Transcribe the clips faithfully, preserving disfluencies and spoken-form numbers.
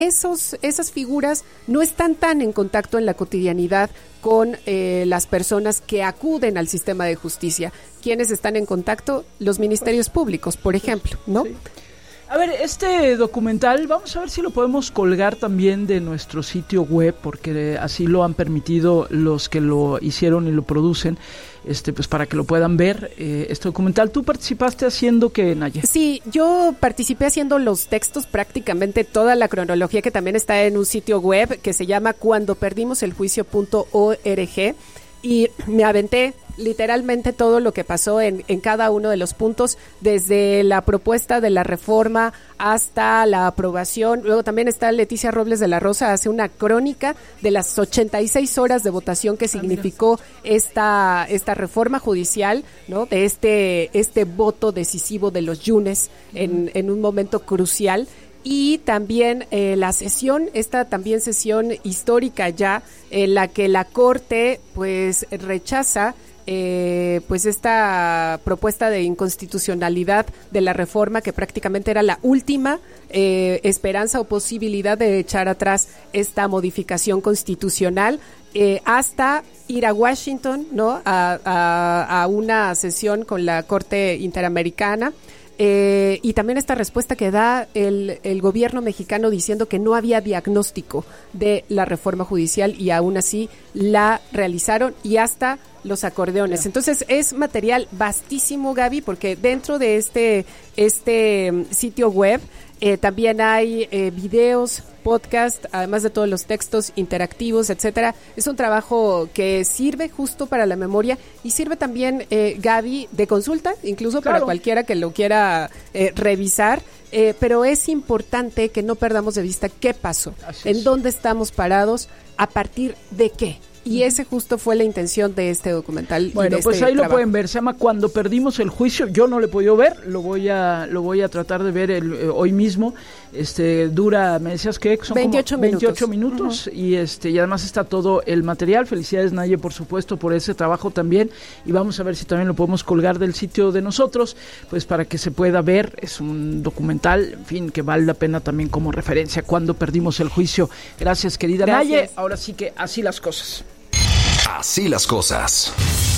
esos, esas figuras no están tan en contacto en la cotidianidad con eh, las personas que acuden al sistema de justicia. ¿Quiénes están en contacto? Los ministerios públicos, por ejemplo, ¿no? Sí. A ver, este documental, vamos a ver si lo podemos colgar también de nuestro sitio web, porque así lo han permitido los que lo hicieron y lo producen, este, pues para que lo puedan ver, eh, este documental. ¿Tú participaste haciendo qué, Naya? Sí, yo participé haciendo los textos, prácticamente toda la cronología, que también está en un sitio web que se llama cuando perdimos el juicio punto org, y me aventé literalmente todo lo que pasó en, en cada uno de los puntos, desde la propuesta de la reforma hasta la aprobación. Luego también está Leticia Robles de la Rosa, hace una crónica de las ochenta y seis horas de votación que significó esta, esta reforma judicial, ¿no? De este, este voto decisivo de los Yunes en, en un momento crucial. Y también eh, la sesión, esta también sesión histórica ya, en la que la Corte pues rechaza eh, pues esta propuesta de inconstitucionalidad de la reforma, que prácticamente era la última eh, esperanza o posibilidad de echar atrás esta modificación constitucional, eh, hasta ir a Washington, ¿no? A, a, a una sesión con la Corte Interamericana. Eh, y también esta respuesta que da el, el gobierno mexicano diciendo que no había diagnóstico de la reforma judicial y aún así la realizaron, y hasta los acordeones. Entonces es material vastísimo, Gaby, porque dentro de este, este um, sitio web eh, también hay eh, videos, podcast, además de todos los textos interactivos, etcétera. Es un trabajo que sirve justo para la memoria y sirve también, eh, Gaby, de consulta, incluso claro, para cualquiera que lo quiera eh, revisar. Eh, pero es importante que no perdamos de vista qué pasó, en dónde estamos parados, a partir de qué. Y ese justo fue la intención de este documental. Bueno, de pues este ahí trabajo. Lo pueden ver, se llama Cuando perdimos el juicio. Yo no lo he podido ver, lo voy a lo voy a tratar de ver el, eh, hoy mismo. Este dura, me decías que son veintiocho como veintiocho minutos, minutos uh-huh. y este y además está todo el material. Felicidades, Naye, por supuesto, por ese trabajo también, y vamos a ver si también lo podemos colgar del sitio de nosotros, pues para que se pueda ver. Es un documental, en fin, que vale la pena también como referencia. Cuando perdimos el juicio. Gracias, querida Gracias. Naye. Ahora sí que así las cosas. Así las cosas.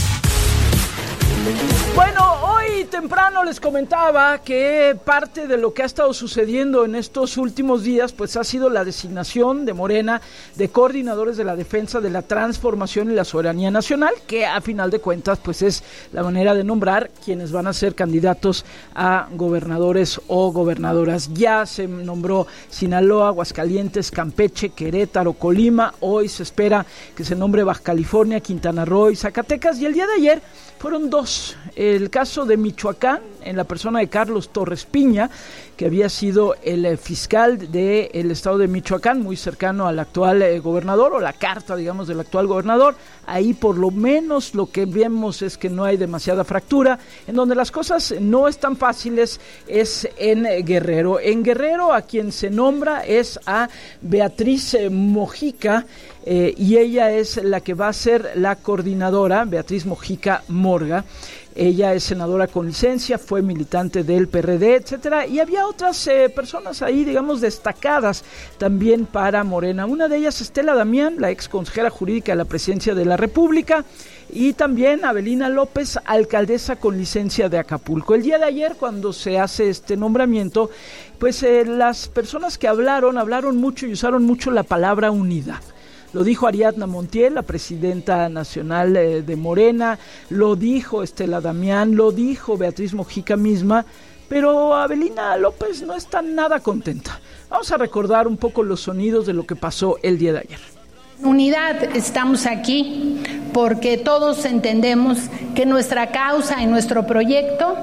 Bueno, hoy temprano les comentaba que parte de lo que ha estado sucediendo en estos últimos días pues ha sido la designación de Morena de coordinadores de la defensa de la transformación y la soberanía nacional, que a final de cuentas pues es la manera de nombrar quienes van a ser candidatos a gobernadores o gobernadoras. Ya se nombró Sinaloa, Aguascalientes, Campeche, Querétaro, Colima. Hoy se espera que se nombre Baja California, Quintana Roo y Zacatecas, y el día de ayer fueron dos. El caso de Michoacán, en la persona de Carlos Torres Piña, que había sido el eh, fiscal del estado de Michoacán, muy cercano al actual eh, gobernador, o la carta, digamos, del actual gobernador. Ahí por lo menos lo que vemos es que no hay demasiada fractura. En donde las cosas no están fáciles es en eh, Guerrero. En Guerrero a quien se nombra es a Beatriz eh, Mojica, eh, y ella es la que va a ser la coordinadora, Beatriz Mojica Morga. Ella es senadora con licencia, fue militante del P R D, etcétera, y había otras eh, personas ahí, digamos, destacadas también para Morena. Una de ellas, Estela Damián, la ex consejera jurídica de la Presidencia de la República, y también Avelina López, alcaldesa con licencia de Acapulco. El día de ayer, cuando se hace este nombramiento, pues eh, las personas que hablaron, hablaron mucho y usaron mucho la palabra unidad. Lo dijo Ariadna Montiel, la presidenta nacional eh, de Morena, lo dijo Estela Damián, lo dijo Beatriz Mojica misma, pero Avelina López no está nada contenta. Vamos a recordar un poco los sonidos de lo que pasó el día de ayer. Unidad, estamos aquí porque todos entendemos que nuestra causa y nuestro proyecto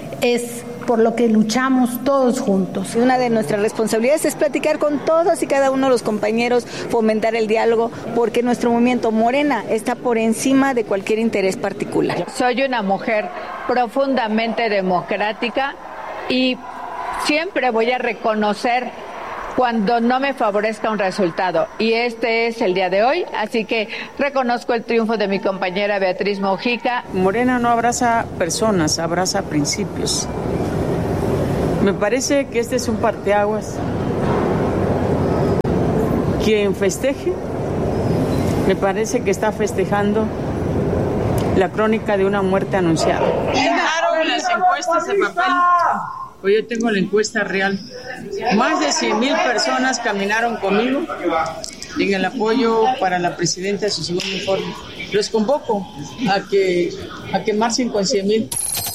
es por lo que luchamos todos juntos. Una de nuestras responsabilidades es platicar con todos y cada uno de los compañeros, fomentar el diálogo, porque nuestro movimiento Morena está por encima de cualquier interés particular. Soy una mujer profundamente democrática y siempre voy a reconocer cuando no me favorezca un resultado, y este es el día de hoy, así que reconozco el triunfo de mi compañera Beatriz Mojica. Morena no abraza personas, abraza principios. Me parece que este es un parteaguas quien festeje, me parece que está festejando la crónica de una muerte anunciada. Dejaron las encuestas de papel. Hoy yo tengo la encuesta real. Más de cien mil personas caminaron conmigo en el apoyo para la presidenta de su segundo informe. Los convoco a que, a que marchen con cien mil.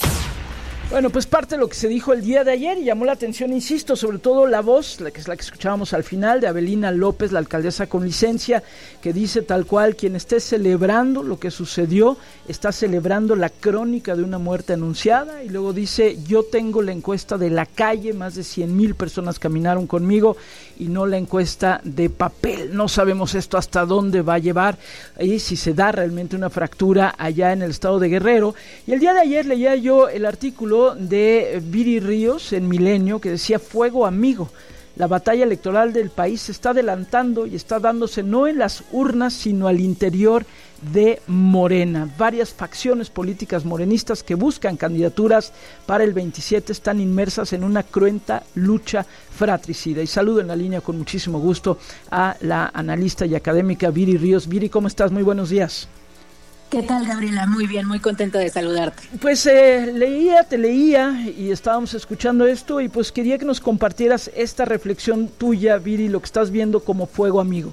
Bueno, pues parte de lo que se dijo el día de ayer y llamó la atención, insisto, sobre todo la voz, la que es la que escuchábamos al final, de Avelina López, la alcaldesa con licencia, que dice tal cual: quien esté celebrando lo que sucedió, está celebrando la crónica de una muerte anunciada. Y luego dice: yo tengo la encuesta de la calle, más de cien mil personas caminaron conmigo, y no la encuesta de papel. No sabemos esto hasta dónde va a llevar, y si se da realmente una fractura allá en el estado de Guerrero. Y el día de ayer leía yo el artículo de Viri Ríos en Milenio que decía: fuego amigo, la batalla electoral del país se está adelantando y está dándose no en las urnas sino al interior de Morena. Varias facciones políticas morenistas que buscan candidaturas para el veintisiete están inmersas en una cruenta lucha fratricida. Y saludo en la línea con muchísimo gusto a la analista y académica Viri Ríos. Viri, ¿cómo estás? Muy buenos días. ¿Qué tal, Gabriela? Muy bien, muy contenta de saludarte. Pues eh, leía, te leía y estábamos escuchando esto, y pues quería que nos compartieras esta reflexión tuya, Viri, lo que estás viendo como fuego amigo.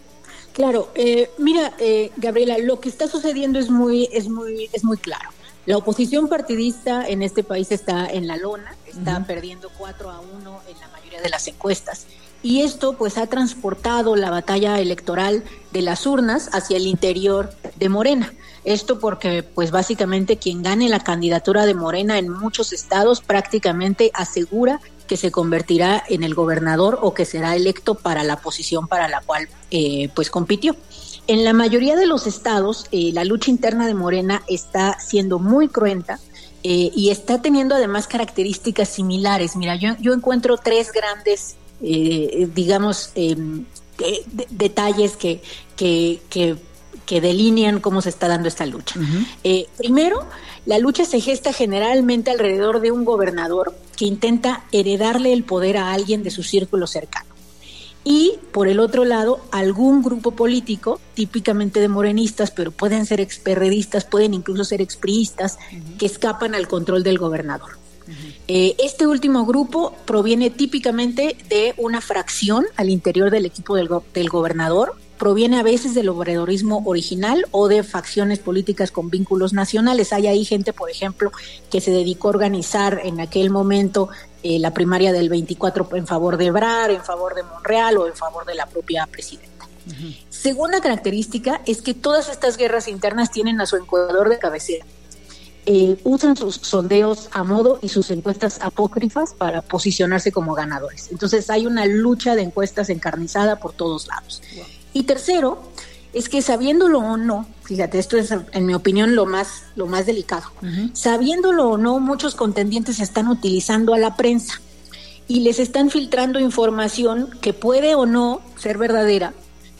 Claro, eh, mira, eh, Gabriela, lo que está sucediendo es muy, es muy, es muy claro. La oposición partidista en este país está en la lona, está uh-huh. perdiendo cuatro a uno en la mayoría de las encuestas. Y esto pues ha transportado la batalla electoral de las urnas hacia el interior de Morena. Esto porque pues básicamente quien gane la candidatura de Morena en muchos estados prácticamente asegura que se convertirá en el gobernador o que será electo para la posición para la cual eh, pues compitió. En la mayoría de los estados eh, la lucha interna de Morena está siendo muy cruenta eh, y está teniendo además características similares. Mira, yo, yo encuentro tres grandes Eh, digamos eh, de, de, detalles que, que, que, que delinean cómo se está dando esta lucha. Uh-huh. Eh, primero, la lucha se gesta generalmente alrededor de un gobernador que intenta heredarle el poder a alguien de su círculo cercano. Y por el otro lado, algún grupo político, típicamente de morenistas, pero pueden ser experredistas, pueden incluso ser expriistas, uh-huh. que escapan al control del gobernador. Eh, este último grupo proviene típicamente de una fracción al interior del equipo del, go- del gobernador, proviene a veces del obradorismo original o de facciones políticas con vínculos nacionales. Hay ahí gente, por ejemplo, que se dedicó a organizar en aquel momento eh, la primaria del veinticuatro en favor de Ebrard, en favor de Monreal o en favor de la propia presidenta. Uh-huh. Segunda característica es que todas estas guerras internas tienen a su encuadrador de cabecera. Eh, usan sus sondeos a modo y sus encuestas apócrifas para posicionarse como ganadores. Entonces hay una lucha de encuestas encarnizada por todos lados. Wow. Y tercero, es que sabiéndolo o no, fíjate, esto es en mi opinión lo más, lo más delicado, uh-huh. sabiéndolo o no, muchos contendientes están utilizando a la prensa y les están filtrando información que puede o no ser verdadera.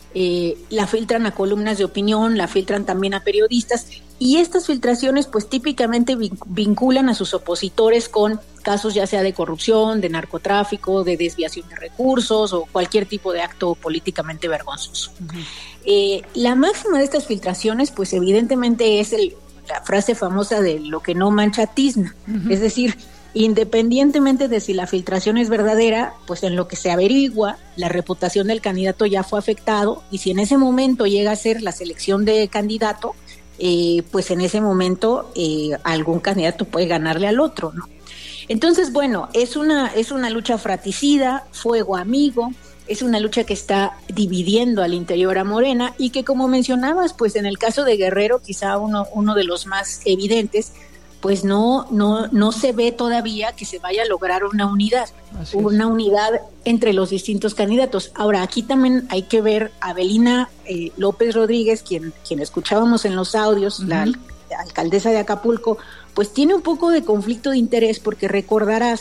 Eh, la filtran a columnas de opinión, la filtran también a periodistas, y estas filtraciones pues típicamente vinculan a sus opositores con casos ya sea de corrupción, de narcotráfico, de desviación de recursos o cualquier tipo de acto políticamente vergonzoso. Uh-huh. Eh, la máxima de estas filtraciones pues evidentemente es el, la frase famosa de lo que no mancha tizna, uh-huh. es decir, independientemente de si la filtración es verdadera, pues en lo que se averigua, la reputación del candidato ya fue afectado, y si en ese momento llega a ser la selección de candidato, eh, pues en ese momento eh, algún candidato puede ganarle al otro, ¿no? Entonces, bueno, es una, es una lucha fratricida, fuego amigo, es una lucha que está dividiendo al interior a Morena, y que, como mencionabas, pues en el caso de Guerrero, quizá uno, uno de los más evidentes, pues no, no, no se ve todavía que se vaya a lograr una unidad, Así una es. unidad entre los distintos candidatos. Ahora, aquí también hay que ver a Avelina eh, López Rodríguez, quien, quien escuchábamos en los audios, uh-huh. la, al- la alcaldesa de Acapulco, pues tiene un poco de conflicto de interés, porque recordarás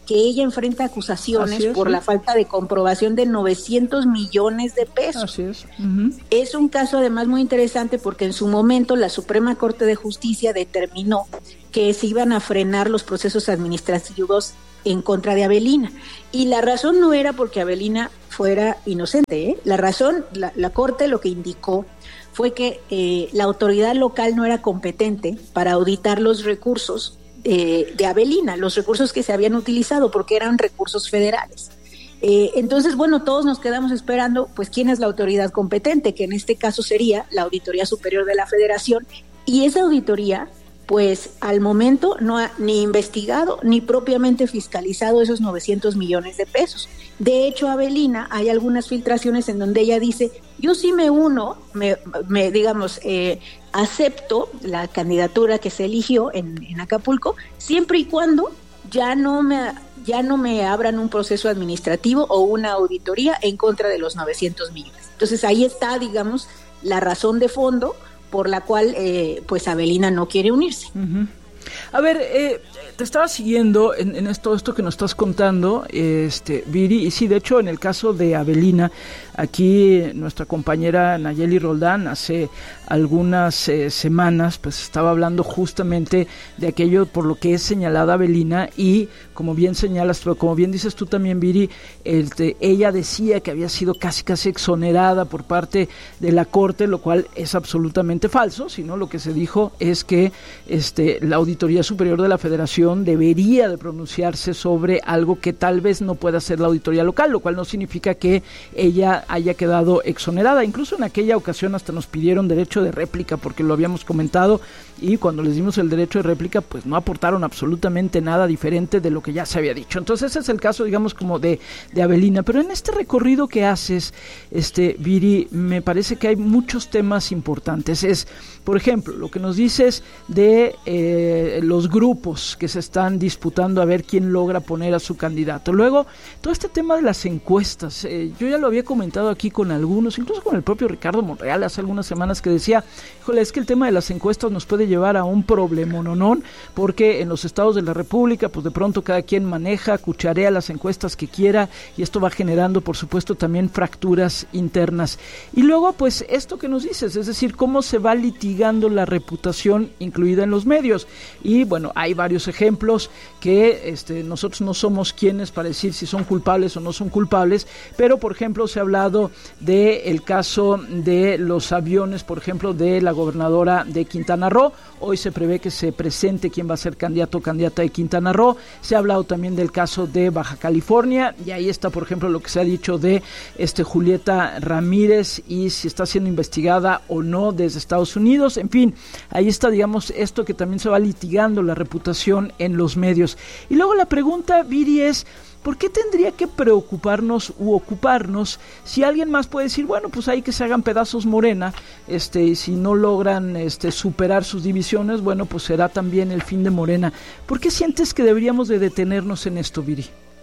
que ella enfrenta acusaciones es, por ¿sí? la falta de comprobación de novecientos millones de pesos. Así es. Uh-huh. Es un caso además muy interesante porque en su momento la Suprema Corte de Justicia determinó que se iban a frenar los procesos administrativos en contra de Avelina. Y la razón no era porque Avelina fuera inocente, ¿eh? La razón, la, la Corte lo que indicó fue que eh, la autoridad local no era competente para auditar los recursos eh, de Avelina, los recursos que se habían utilizado, porque eran recursos federales. Eh, entonces, bueno, todos nos quedamos esperando, pues, ¿quién es la autoridad competente? Que en este caso sería la Auditoría Superior de la Federación, y esa auditoría, pues al momento no ha ni investigado ni propiamente fiscalizado esos novecientos millones de pesos. De hecho, Avelina, hay algunas filtraciones en donde ella dice, yo sí me uno, me, me digamos, eh, acepto la candidatura que se eligió en, en Acapulco, siempre y cuando ya no me ya no me abran un proceso administrativo o una auditoría en contra de los novecientos millones. Entonces ahí está, digamos, la razón de fondo por la cual eh, pues Avelina no quiere unirse. Uh-huh. A ver, eh, te estaba siguiendo en, en esto, esto que nos estás contando, este, Viri, y sí, de hecho, en el caso de Avelina, aquí nuestra compañera Nayeli Roldán hace algunas eh, semanas, pues estaba hablando justamente de aquello por lo que es señalada Avelina, y como bien señalas, pero como bien dices tú también, Viri, el te, ella decía que había sido casi casi exonerada por parte de la Corte, lo cual es absolutamente falso, sino lo que se dijo es que este la Auditoría Superior de la Federación debería de pronunciarse sobre algo que tal vez no pueda hacer la auditoría local, lo cual no significa que ella haya quedado exonerada. Incluso en aquella ocasión hasta nos pidieron derecho de réplica porque lo habíamos comentado, y cuando les dimos el derecho de réplica pues no aportaron absolutamente nada diferente de lo que ya se había dicho. Entonces ese es el caso, digamos, como de, de Avelina. Pero en este recorrido que haces, este Viri, me parece que hay muchos temas importantes. Es, por ejemplo, lo que nos dices de eh, los grupos que se están disputando a ver quién logra poner a su candidato. Luego, todo este tema de las encuestas, eh, yo ya lo había comentado aquí con algunos, incluso con el propio Ricardo Monreal hace algunas semanas, que decía, híjole, es que el tema de las encuestas nos puede llevar a un problemononón, porque en los estados de la República, pues de pronto cada quien maneja, cucharea las encuestas que quiera, y esto va generando, por supuesto, también fracturas internas. Y luego, pues, esto que nos dices, es decir, cómo se va litigando la reputación incluida en los medios. Y bueno, hay varios ejemplos que este, nosotros no somos quienes para decir si son culpables o no son culpables, pero por ejemplo se ha hablado del caso de los aviones, por ejemplo, de la gobernadora de Quintana Roo. Hoy se prevé que se presente quién va a ser candidato o candidata de Quintana Roo. Se ha hablado también del caso de Baja California, y ahí está, por ejemplo, lo que se ha dicho de este Julieta Ramírez y si está siendo investigada o no desde Estados Unidos. En fin, ahí está, digamos, esto que también se va litigando, la reputación en los medios. Y luego la pregunta, Viri, es ¿por qué tendría que preocuparnos u ocuparnos si alguien más puede decir, bueno, pues ahí que se hagan pedazos Morena, este, y si no logran este, superar sus divisiones, bueno, pues será también el fin de Morena? ¿Por qué sientes que deberíamos de detenernos en esto, Viri?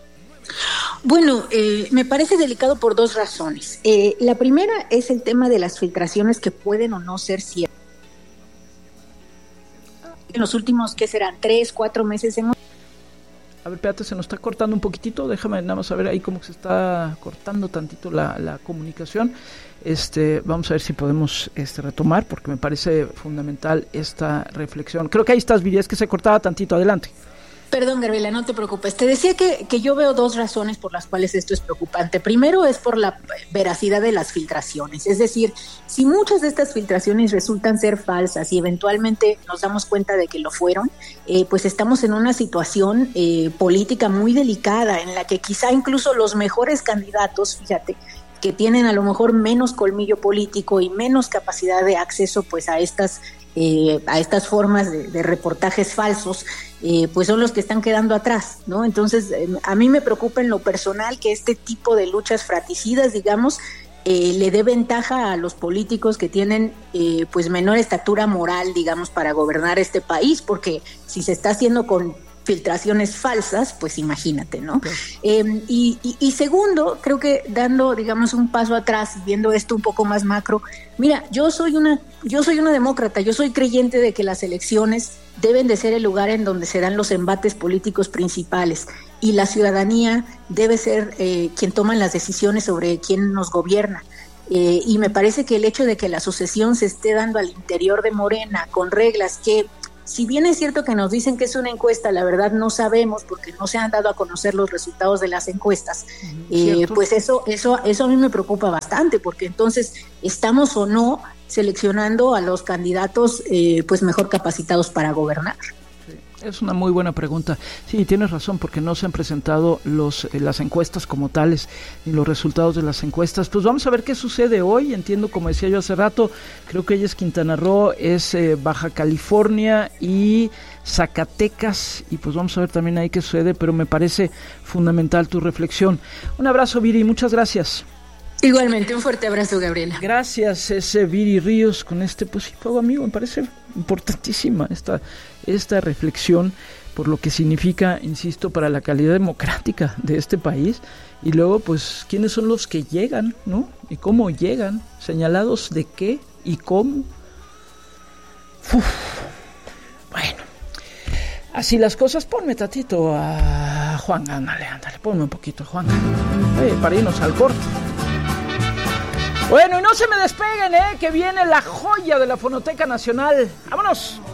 Bueno, eh, me parece delicado por dos razones. Eh, la primera es el tema de las filtraciones que pueden o no ser ciertas. En los últimos, ¿qué serán? Tres, cuatro meses hemos... A ver, espérate, se nos está cortando un poquitito, déjame nada más a ver ahí cómo se está cortando tantito la, la comunicación. Este, vamos a ver si podemos este, retomar, porque me parece fundamental esta reflexión. Creo que ahí estás, Viri, es que se cortaba tantito, adelante. Perdón, Gabriela, no te preocupes. Te decía que, que yo veo dos razones por las cuales esto es preocupante. Primero es por la veracidad de las filtraciones. Es decir, si muchas de estas filtraciones resultan ser falsas y eventualmente nos damos cuenta de que lo fueron, eh, pues estamos en una situación eh, política muy delicada en la que quizá incluso los mejores candidatos, fíjate, que tienen a lo mejor menos colmillo político y menos capacidad de acceso pues a estas eh, a estas formas de, de reportajes falsos, eh, pues son los que están quedando atrás, ¿no? Entonces, eh, a mí me preocupa en lo personal que este tipo de luchas fraticidas, digamos, eh, le dé ventaja a los políticos que tienen eh, pues menor estatura moral, digamos, para gobernar este país, porque si se está haciendo con filtraciones falsas, pues imagínate, ¿no? Okay. Eh, y, y, y segundo, creo que dando, digamos, un paso atrás, viendo esto un poco más macro, mira, yo soy una, yo soy una demócrata, yo soy creyente de que las elecciones deben de ser el lugar en donde se dan los embates políticos principales. y la ciudadanía debe ser eh, quien toma las decisiones sobre quién nos gobierna. Eh, y me parece que el hecho de que la sucesión se esté dando al interior de Morena con reglas que, si bien es cierto que nos dicen que es una encuesta, la verdad no sabemos porque no se han dado a conocer los resultados de las encuestas, eh, pues eso, eso, eso a mí me preocupa bastante, porque entonces estamos o no seleccionando a los candidatos eh, pues mejor capacitados para gobernar. Es una muy buena pregunta. Sí, tienes razón, porque no se han presentado los eh, las encuestas como tales, ni los resultados de las encuestas. Pues vamos a ver qué sucede hoy. Entiendo, como decía yo hace rato, creo que ella es Quintana Roo, es eh, Baja California y Zacatecas, y pues vamos a ver también ahí qué sucede, pero me parece fundamental tu reflexión. Un abrazo, Viri, muchas gracias. Igualmente, un fuerte abrazo, Gabriela. Gracias, ese Viri Ríos, con este, pues sí, fuego amigo, me parece importantísima esta, esta reflexión por lo que significa, insisto, para la calidad democrática de este país, y luego, pues, quiénes son los que llegan, ¿no? Y cómo llegan, señalados de qué y cómo. Uf. Bueno, así las cosas. Ponme tantito a Juan, ándale, ándale, ponme un poquito a Juan, eh, para irnos al corte. Bueno, y no se me despeguen, ¿eh? Que viene la joya de la Fonoteca Nacional. ¡Vámonos!